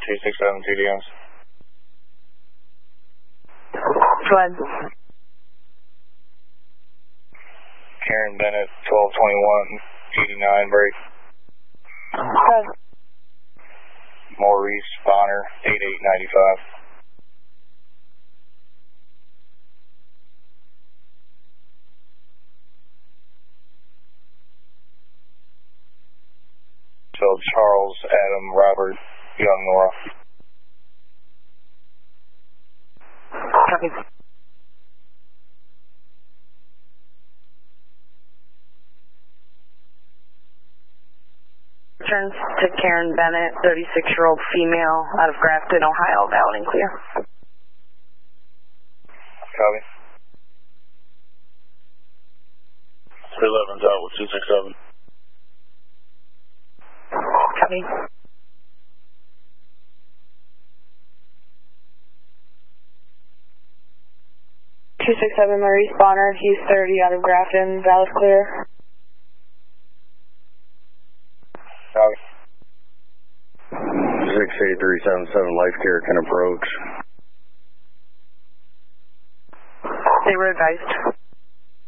267 TDMs. Go ahead. Karen Bennett, 1221, 89 break. Go ahead. Maurice Bonner, 8895. So Charles, Adam, Robert, Young, Nora. Copy. Turns to Karen Bennett, 36-year-old female, out of Grafton, Ohio, valid and clear. Copy. 311's out with 267. Copy. Maurice Bonner, he's 30, out of Grafton, valid clear. Copy. 68377 Life Care can approach. They were advised.